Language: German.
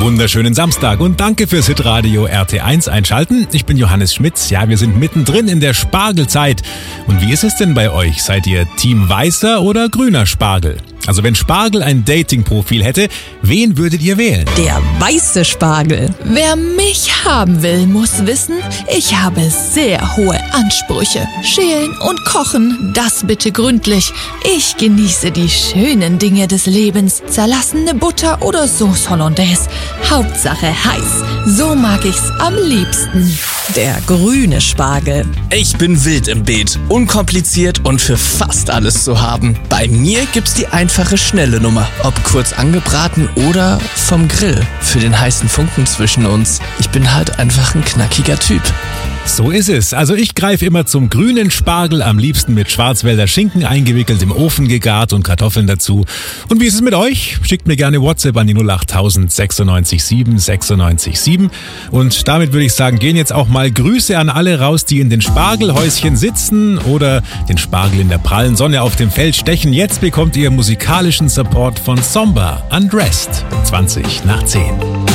wunderschönen Samstag und danke fürs Hitradio RT1 einschalten. Ich bin Johannes Schmitz. Ja, wir sind mittendrin in der Spargelzeit. Und wie ist es denn bei euch? Seid ihr Team weißer oder grüner Spargel? Also wenn Spargel ein Dating-Profil hätte, wen würdet ihr wählen? Der weiße Spargel. Wer mich haben will, muss wissen, ich habe sehr hohe Ansprüche. Schälen und kochen, das bitte gründlich. Ich genieße die schönen Dinge des Lebens. Zerlassene Butter oder Sauce Hollandaise. Hauptsache heiß. So mag ich's am liebsten. Der grüne Spargel. Ich bin wild im Beet, unkompliziert und für fast alles zu haben. Bei mir gibt's die einfache, schnelle Nummer. Ob kurz angebraten oder vom Grill. Für den heißen Funken zwischen uns. Ich bin halt einfach ein knackiger Typ. So ist es. Also ich greife immer zum grünen Spargel, am liebsten mit Schwarzwälder Schinken eingewickelt, im Ofen gegart und Kartoffeln dazu. Und wie ist es mit euch? Schickt mir gerne WhatsApp an die 08000 96 7 96 7. Und damit würde ich sagen, gehen jetzt auch mal Grüße an alle raus, die in den Spargelhäuschen sitzen oder den Spargel in der prallen Sonne auf dem Feld stechen. Jetzt bekommt ihr musikalischen Support von Somba, Undressed, 20 nach 10.